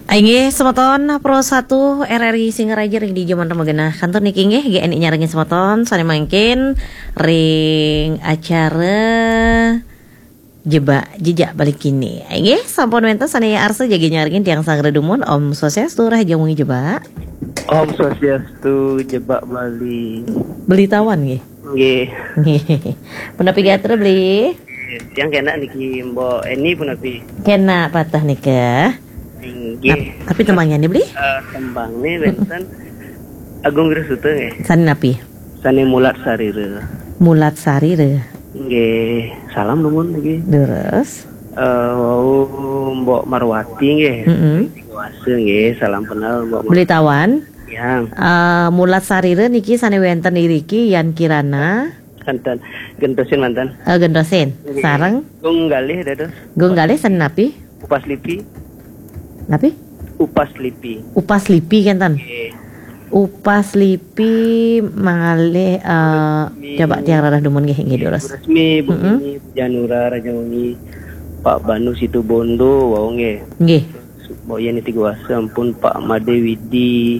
Inggih semeton Pro 1 RRI Singaraja ring di Jaman Remagenah kantor niki nggih GNI nyaringin semeton sane mangkin ring acara jejak balik kini. Inggih sampun wenten sane arsa jagi nyaringin tiang sang redumun Om Swastiastu rahaja mungi jebak. Om Swastiastu jebak Bali. Beli tawan nggih. Nggih. Punapi gatra beli. Yang kena niki Mbok Eni punapi. Kena patah nikah. Nggih. Tapi tembangnya nih beli? Tembangnya wenten Agung Gresute nggih. Sane napi? Sane Mulat Sarire. Mulat Sarire. Nggih, salam nuwun nggih. Terus wau Mbok Marwati nggih. Kuasa nggih, salam kenal Mbok. Beli tawan? Yang Mulat Sarire niki sane wenten iriki Yan Kirana. Kanten gentosin mantan. Gendosin. Sareng Gung galih dados. Gung galih sane napi? Upas lipi. Napi? Upas lipi. Upas lipi kenten. Nggih. Upas lipi mangalih coba tiang rarah dumun nggih nggih Doros. Resmi Bu Ini Janura Rajawangi Pak Banu Situbondo wau nggih. Nggih. Mbok Yeni Tigawasa ampun Pak Made Widi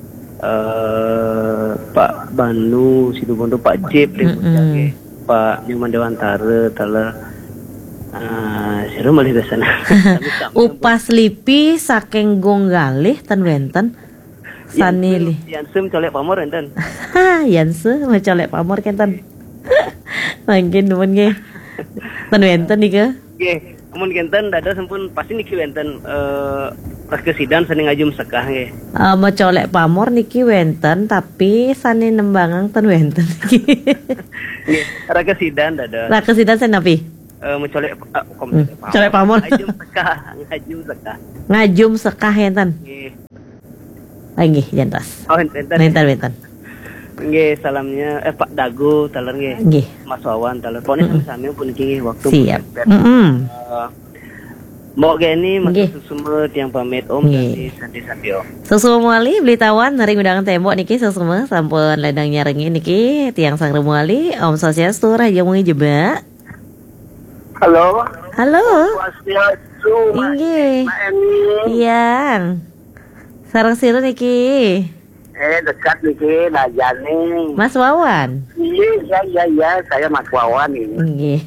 Pak Banu Situbondo Pak Jep nggih. Pak Nyoman Dewantara tala sira malih ke sana. Upas lipi saking Gung galih ten wenten sanili. Yansem colek pamor enten. Yanse macolek pamor kenten. Mangkin nuwun nggih. Ten wenten nika. Nggih, amun kenten dados sampun pasti niki wenten prakesidan sane ngajum sekah nggih. Macolek pamor niki wenten tapi sane nembangang ten wenten niki. Nggih, rakesidan dados. Rakesidan sane napi? Mencolek colek pamor. ngajum sekah. Ngajum sekah enten. Nggih. Nggih, jantos. Oh, enten. Wenten. Nggih, salamnya Pak Dago taler nggih. Nggih. Mas Wawan taler. Pokoknya sami pun nggih waktu. Siap. Mbok Geni matur susume tiang pamit Om santi Om. Susume beli tawan naring undangan tembok niki susume sampun ledang nyarengi niki tiang sang remuali Om Swastiastu rahaja mungi jebak. Halo. Swastiastu. Inggih. Yang sareng sira niki. Dekat niki Najani. Mas Wawan. Iya, saya Mas Wawan ini. Nggih.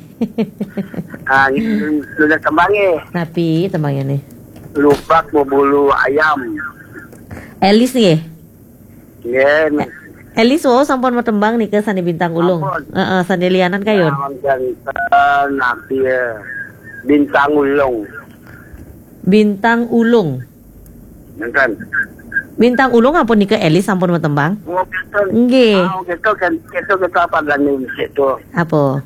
Sudah tembangnya. Tapi tembangnya nih. Lupak bubulu ayam. Elis nggih. Nggih. Elis wo sampun matembang nih ke sani bintang ulung. Sani lianan kayun. Napi bintang ulung. Bintang ulung. Kan. Bintang ulung ampun nih ke Elis sampun matembang. Nggih. Kita pada nih situ. Apa?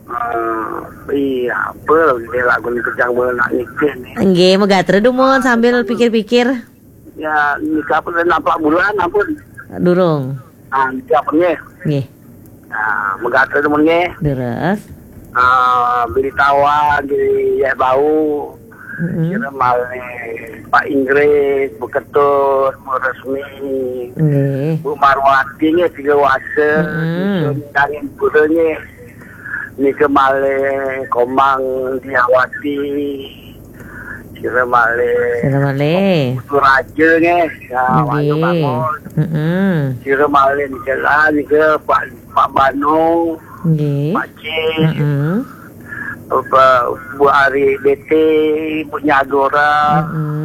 Apa dia lagu ni kejang bola nak nikah ni. Nggih, megatre dumun sambil pikir-pikir. Ya, nikah pun 6 bulan ampun. Durung. Nikah pun ni. Nggih. Megatre dumun ni. Terus beli tawan di ya bau. Kira mal Pak Inggris, Bu Ketut, Bu Resmi. Nggih. Bu Marwati ni 3 wasa. Dangin pudanya. Ni kemale Komang Diawati. Kira male Raja ni. Wajib bangun. Kira male ni jalan ni ke Pak Banu. Pak Cik. Bu Ari DT, Bu Nyagora.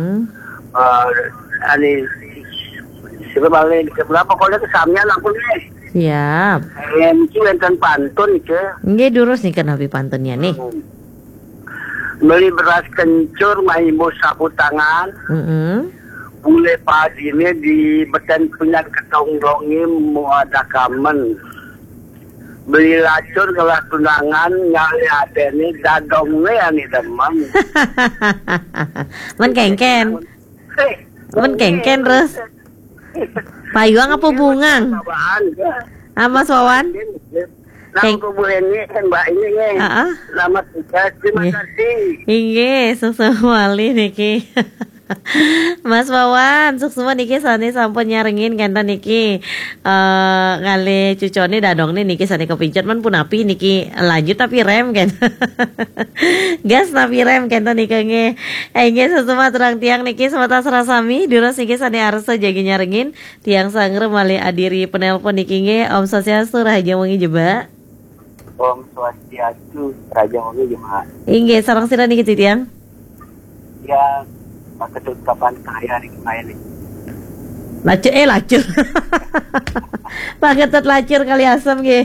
Ani kira male ni ke berapa kalau kesamnya langsung ni. Siap. Mungkin wenten pantun ke. Nggih durus nih kan habis pantunnya nih. Beli beras kencur maimu sapu tangan. Bule padi ini di beten punya ketongrongi muada kamen. Beli lacur kelas tunangan nyali ada ini dadongnya nih teman. Men kengken terus. Payung apa bungang? Mas Wawan? Nama boleh ni kan Mbak ini ni. Selamat terima kasih. Inggih, susu wali niki. Mas Wawan, sukses niki sani sampun nyarengin kenten niki ngale cucone dadong nih niki sani kepincut man pun api niki lanjut tapi rem kan. Gas tapi rem kenten niki nge. Sesuma terang tiang niki semata serasami duros niki sani arsa jagi nyarengin tiang sangre male adiri penelpon niki nge. Om Swastiastu Raja Wengi jeba. Om Swastiastu Raja Wengi jeba. Inge sarang sira niki tiang. Ya ketut kapan kaya nih kemarin nih. Lacur. Pakai lacur kali asam ge.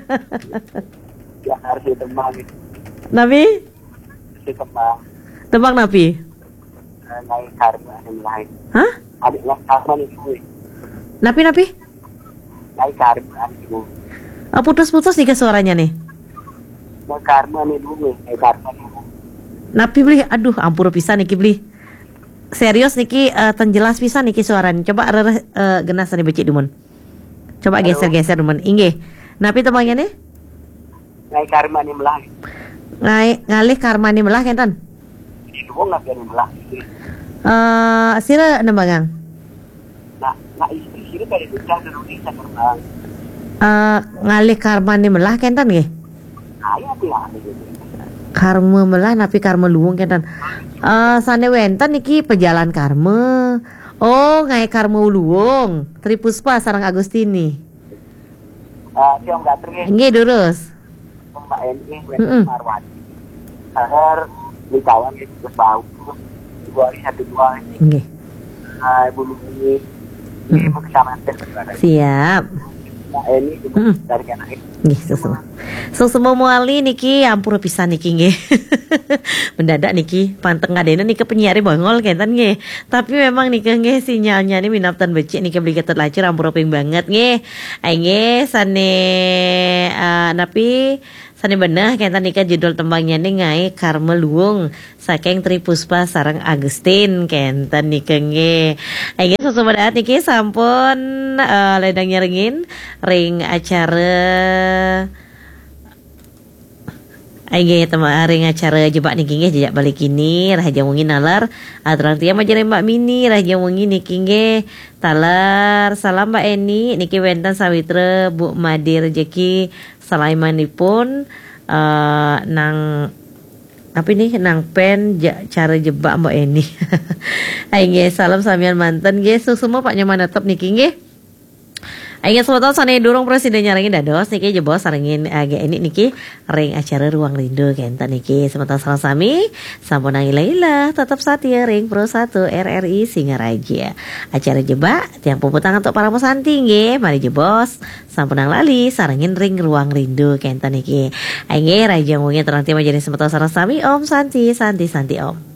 Ya harus ditembang gitu. Nabi? Ditembang. Tembang nabi? Naik karma yang lain. Hah? Adik yang karma nih gue. Nabi? Naik karma nih gue. Putus-putus nih ke suaranya nih. Naik karma nih gue. Naik karma nih gue. Nabi beli, aduh ampura pisan niki beli. Serius niki tenjelas pisan niki suaranya. Coba genas nih becik dumun. Coba geser dumun. Inge. Napi tembangnya nih? Ngai karma ni melah. Ngalih karma ni melah kenten. Di duwong nak ni melah. Sira nembangang. Nah istri sira kali bocah dan desa terbang. Ngalih karma ni melah kenten nggih? Aya dia gitu. Karma melah napi karma luwung kenten. Sane wenten niki pejalan karma. Oh, ngai karma luwung. Tripuspa sareng Agustini. Tiang dateng nggih. Nggih durus. Mbak Eni wenten Marwati. Akhir di kawan itu terus bau. 2 hari 1 2. Nggih. Bulu ini berkesamaan terus. Siap. Mbak Eni dari anak itu. Nggih, semua muali niki ampura pisan niki nggih. Mendadak niki panteng ngadena niki penyiari bangol kenten nggih. Tapi memang niki nggih sinyalnya nih minaptan becik niki beli ketet lacur ampura ping banget nggih. Ai nggih sane napi sane benah kenten niki judul tembangnya nih ngai Karma Luwung saking Tripuspa sareng Agustin kenten niki nggih. Ai nggih sesobat niki sampun ledang nyarengin ring acara Aige ring acara jebak niki nggih jejak balik ini Raja Wengi nalar aturang tia majare Mbak Mini Raja Wengi niki nggih talar salam Mbak Eni niki wenten sawitra Bu Madi rejeki salaimanipun nang apa ini nang pen cara jebak Mbak Eni. Aige salam samian manten nggih semua Pak nyaman tetep niki nggih. Ayo sobat sane durung presiden nyarengin dados niki jebos sarengin ini niki ring acara Ruang Rindu kenten niki sementara salah sami sampun nangilailah tetap satia ring Pro 1 RRI Singaraja. Acara jebak tiang puputang untuk para pesanti nggih mari jebos sampun nang lali sarengin ring Ruang Rindu kenten niki. Ayo Raja Wengi terang tema jadi sementara salah sami Om Santi Om.